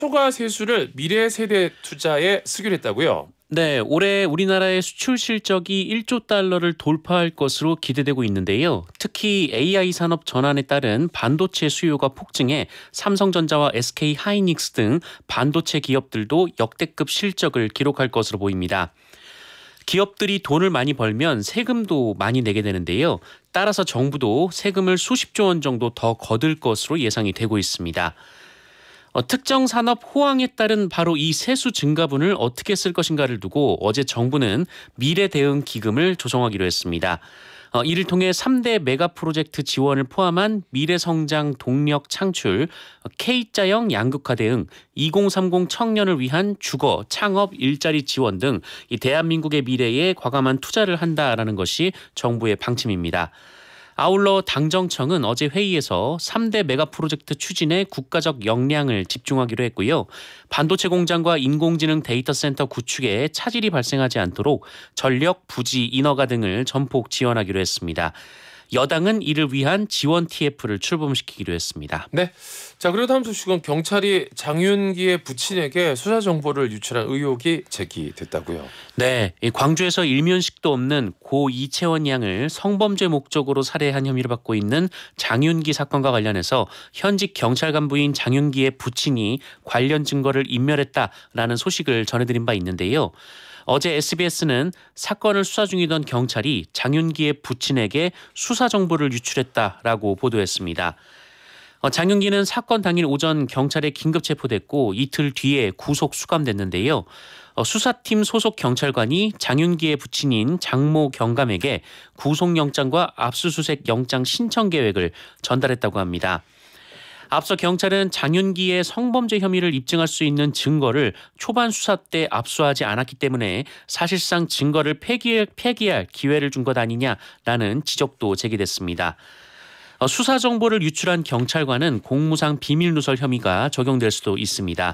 초과 세수를 미래 세대 투자에 쓰기로 했다고요? 네, 올해 우리나라의 수출 실적이 1조 달러를 돌파할 것으로 기대되고 있는데요. 특히 AI 산업 전환에 따른 반도체 수요가 폭증해 삼성전자와 SK 하이닉스 등 반도체 기업들도 역대급 실적을 기록할 것으로 보입니다. 기업들이 돈을 많이 벌면 세금도 많이 내게 되는데요. 따라서 정부도 세금을 수십조 원 정도 더 거둘 것으로 예상이 되고 있습니다. 특정 산업 호황에 따른 바로 이 세수 증가분을 어떻게 쓸 것인가를 두고 어제 정부는 미래 대응 기금을 조성하기로 했습니다. 이를 통해 3대 메가 프로젝트 지원을 포함한 미래 성장 동력 창출, K자형 양극화 대응, 2030 청년을 위한 주거, 창업, 일자리 지원 등 이 대한민국의 미래에 과감한 투자를 한다라는 것이 정부의 방침입니다. 아울러 당정청은 어제 회의에서 3대 메가 프로젝트 추진에 국가적 역량을 집중하기로 했고요. 반도체 공장과 인공지능 데이터 센터 구축에 차질이 발생하지 않도록 전력, 부지, 인허가 등을 전폭 지원하기로 했습니다. 여당은 이를 위한 지원 TF를 출범시키기로 했습니다. 네. 자, 그리고 다음 소식은 경찰이 장윤기의 부친에게 수사 정보를 유출한 의혹이 제기됐다고요. 네, 광주에서 일면식도 없는 고 이채원 양을 성범죄 목적으로 살해한 혐의를 받고 있는 장윤기 사건과 관련해서 현직 경찰 간부인 장윤기의 부친이 관련 증거를 인멸했다라는 소식을 전해드린 바 있는데요. 어제 SBS는 사건을 수사 중이던 경찰이 장윤기의 부친에게 수사 정보를 유출했다라고 보도했습니다. 장윤기는 사건 당일 오전 경찰에 긴급 체포됐고 이틀 뒤에 구속 수감됐는데요. 수사팀 소속 경찰관이 장윤기의 부친인 장모 경감에게 구속영장과 압수수색 영장 신청 계획을 전달했다고 합니다. 앞서 경찰은 장윤기의 성범죄 혐의를 입증할 수 있는 증거를 초반 수사 때 압수하지 않았기 때문에 사실상 증거를 폐기할 기회를 준 것 아니냐라는 지적도 제기됐습니다. 수사 정보를 유출한 경찰관은 공무상 비밀누설 혐의가 적용될 수도 있습니다.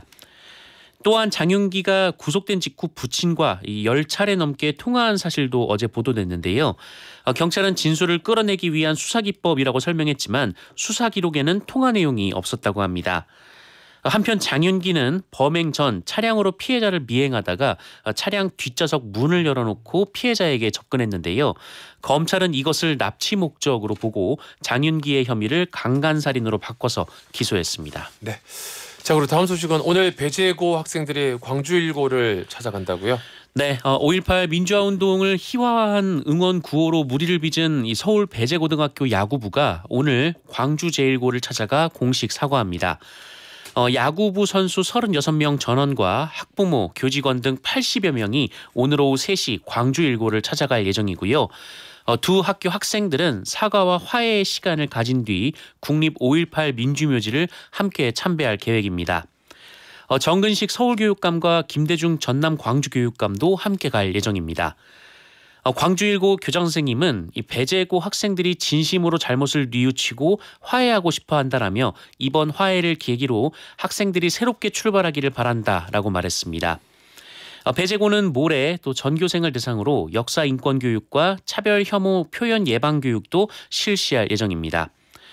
또한 장윤기가 구속된 직후 부친과 10차례 넘게 통화한 사실도 어제 보도됐는데요. 경찰은 진술을 끌어내기 위한 수사기법이라고 설명했지만 수사 기록에는 통화 내용이 없었다고 합니다. 한편 장윤기는 범행 전 차량으로 피해자를 미행하다가 차량 뒷좌석 문을 열어놓고 피해자에게 접근했는데요. 검찰은 이것을 납치 목적으로 보고 장윤기의 혐의를 강간살인으로 바꿔서 기소했습니다. 네. 자, 그리고 다음 소식은 오늘 배재고 학생들이 광주일고를 찾아간다고요? 네, 5.18 민주화 운동을 희화화한 응원 구호로 무리를 빚은 이 서울 배재고등학교 야구부가 오늘 광주제일고를 찾아가 공식 사과합니다. 야구부 선수 36명 전원과 학부모, 교직원 등 80여 명이 오늘 오후 3시 광주일고를 찾아갈 예정이고요. 두 학교 학생들은 사과와 화해의 시간을 가진 뒤 국립 5.18 민주묘지를 함께 참배할 계획입니다. 정근식 서울교육감과 김대중 전남 광주교육감도 함께 갈 예정입니다. 광주일고 교장선생님은 이 배재고 학생들이 진심으로 잘못을 뉘우치고 화해하고 싶어 한다라며 이번 화해를 계기로 학생들이 새롭게 출발하기를 바란다라고 말했습니다. 배재고는 모레 또 전교생을 대상으로 역사 인권 교육과 차별 혐오 표현 예방 교육도 실시할 예정입니다.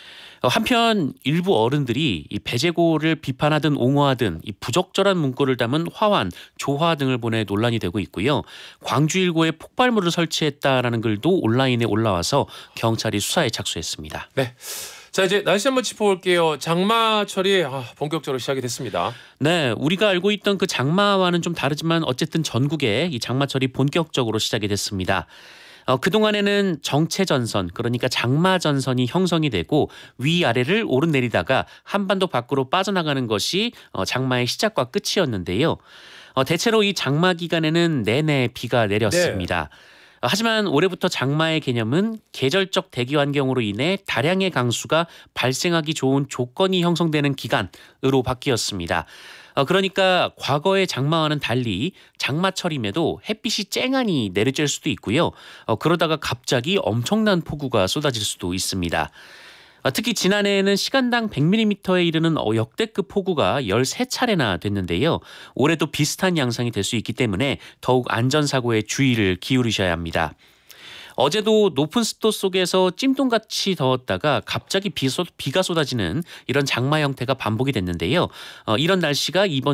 한편 일부 어른들이 이 배재고를 비판하든 옹호하든 이 부적절한 문구를 담은 화환, 조화 등을 보내 논란이 되고 있고요. 광주일고에 폭발물을 설치했다라는 글도 온라인에 올라와서 경찰이 수사에 착수했습니다. 네. 자, 이제 날씨 한번 짚어볼게요. 장마철이 본격적으로 시작이 됐습니다. 네, 우리가 알고 있던 그 장마와는 좀 다르지만 어쨌든 전국에 이 장마철이 본격적으로 시작이 됐습니다. 그동안에는 정체전선, 그러니까 장마전선이 형성이 되고 위아래를 오르내리다가 한반도 밖으로 빠져나가는 것이 장마의 시작과 끝이었는데요. 대체로 이 장마 기간에는 내내 비가 내렸습니다. 네. 하지만 올해부터 장마의 개념은 계절적 대기 환경으로 인해 다량의 강수가 발생하기 좋은 조건이 형성되는 기간으로 바뀌었습니다. 그러니까 과거의 장마와는 달리 장마철임에도 햇빛이 쨍하니 내리쬐을 수도 있고요. 그러다가 갑자기 엄청난 폭우가 쏟아질 수도 있습니다. 특히 지난해에는 시간당 100mm에 이르는 역대급 폭우가 13차례나 됐는데요. 올해도 비슷한 양상이 될 수 있기 때문에 더욱 안전사고에 주의를 기울이셔야 합니다. 어제도 높은 습도 속에서 찜통같이 더웠다가 갑자기 비가 쏟아지는 이런 장마 형태가 반복이 됐는데요. 이런 날씨가 이번